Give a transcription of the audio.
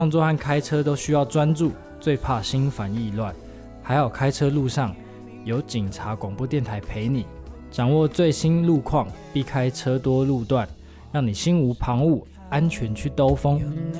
创作和开车都需要专注，最怕心烦意乱。还好开车路上有警察广播电台陪你，掌握最新路况，避开车多路段，让你心无旁骛，安全去兜风。